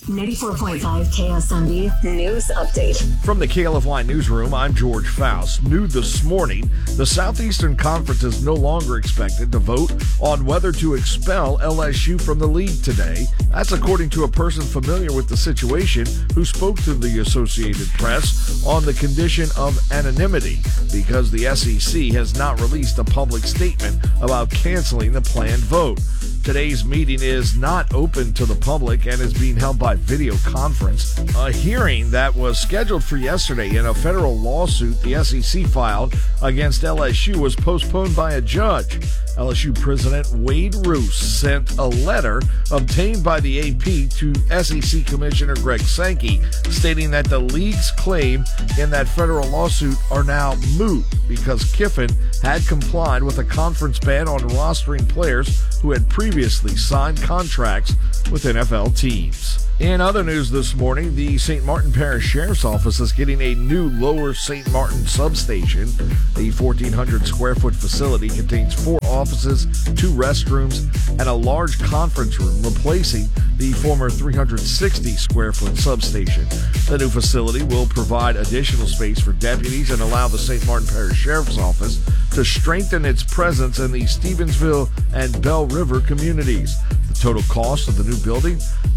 94.5 KSMB News Update. From the KLFY Newsroom, I'm George Faust. New this morning, the Southeastern Conference is no longer expected to vote on whether to expel LSU from the league today. That's according to a person familiar with the situation who spoke to the Associated Press on the condition of anonymity because the SEC has not released a public statement about canceling the planned vote. Today's meeting is not open to the public and is being held by video conference. A hearing that was scheduled for yesterday in a federal lawsuit the SEC filed against LSU was postponed by a judge. LSU President Wade Roos sent a letter obtained by the AP to SEC Commissioner Greg Sankey stating that the league's claim in that federal lawsuit are now moot because Kiffin had complied with a conference ban on rostering players who had previously signed contracts with NFL teams. In other news this morning, the St. Martin Parish Sheriff's Office is getting a new Lower St. Martin substation. The 1,400-square-foot facility contains 4 offices, 2 restrooms, and a large conference room, replacing the former 360-square-foot substation. The new facility will provide additional space for deputies and allow the St. Martin Parish Sheriff's Office to strengthen its presence in the Stevensville and Bell River communities. The total cost of the new building,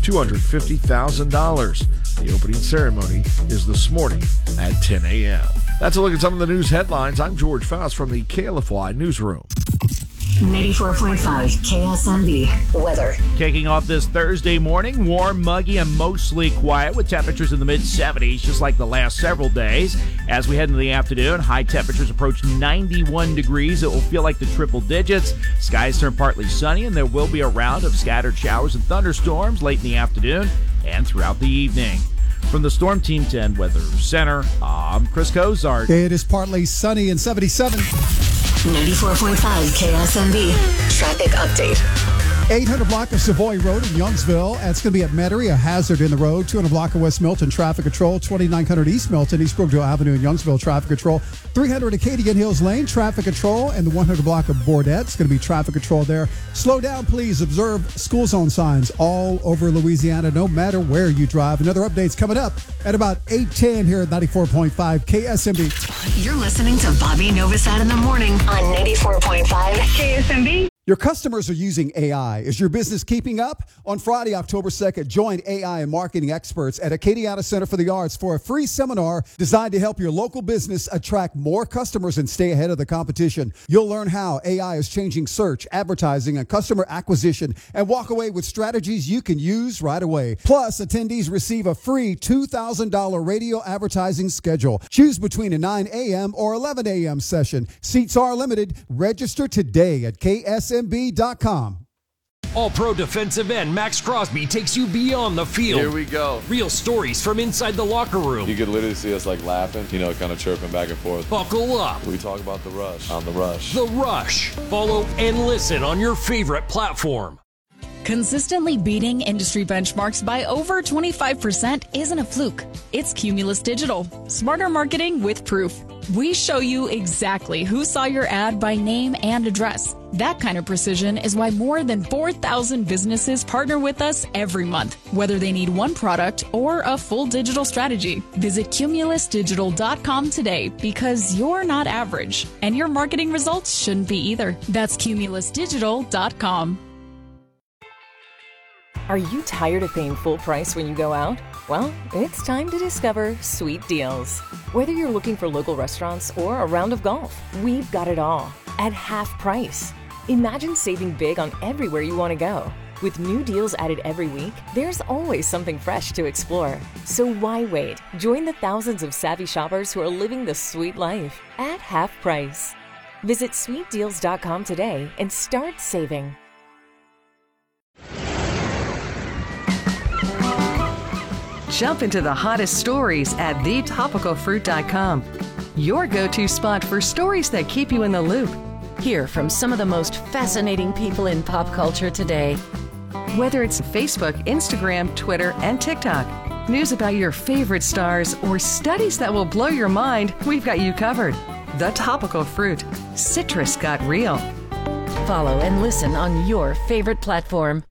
$250,000. The opening ceremony is this morning at 10 a.m. That's a look at some of the news headlines. I'm George Faust from the KLFY Newsroom. 94.5 KSMB weather. Kicking off this Thursday morning, warm, muggy, and mostly quiet with temperatures in the mid-70s, just like the last several days. As we head into the afternoon, high temperatures approach 91 degrees. It will feel like the triple digits. Skies turn partly sunny, and there will be a round of scattered showers and thunderstorms late in the afternoon and throughout the evening. From the Storm Team 10 Weather Center, I'm Chris Cozart. It is partly sunny and 77. 94.5 KSMB traffic update. 800 block of Savoy Road in Youngsville. It's going to be at Metairie, a hazard in the road. 200 block of West Milton, traffic control. 2900 East Milton, East Brookdale Avenue in Youngsville, traffic control. 300 Acadian Hills Lane, traffic control. And the 100 block of Bordet, it's going to be traffic control there. Slow down, please. Observe school zone signs all over Louisiana, no matter where you drive. Another update's coming up at about 8:10 here at 94.5 KSMB. You're listening to Bobby Novosad in the morning on 94.5 KSMB. Your customers are using AI. Is your business keeping up? On Friday, October 2nd, join AI and marketing experts at Acadiana Center for the Arts for a free seminar designed to help your local business attract more customers and stay ahead of the competition. You'll learn how AI is changing search, advertising, and customer acquisition, and walk away with strategies you can use right away. Plus, attendees receive a free $2,000 radio advertising schedule. Choose between a 9 a.m. or 11 a.m. session. Seats are limited. Register today at KSMB.com. All-Pro defensive end Max Crosby takes you beyond the field. Here we go. Real stories from inside the locker room. You could literally see us like laughing, kind of chirping back and forth. Buckle up. We talk about The Rush on The Rush. The Rush. Follow and listen on your favorite platform. Consistently beating industry benchmarks by over 25% isn't a fluke. It's Cumulus Digital. Smarter marketing with proof. We show you exactly who saw your ad by name and address. That kind of precision is why more than 4,000 businesses partner with us every month, whether they need one product or a full digital strategy. Visit cumulusdigital.com today because you're not average, and your marketing results shouldn't be either. That's cumulusdigital.com. Are you tired of paying full price when you go out? Well, it's time to discover Sweet Deals. Whether you're looking for local restaurants or a round of golf, we've got it all at half price. Imagine saving big on everywhere you want to go. With new deals added every week, there's always something fresh to explore. So why wait? Join the thousands of savvy shoppers who are living the sweet life at half price. Visit sweetdeals.com today and start saving. Jump into the hottest stories at thetopicalfruit.com. Your go-to spot for stories that keep you in the loop. Hear from some of the most fascinating people in pop culture today. Whether it's Facebook, Instagram, Twitter, and TikTok, news about your favorite stars, or studies that will blow your mind, we've got you covered. The Topical Fruit. Citrus got real. Follow and listen on your favorite platform.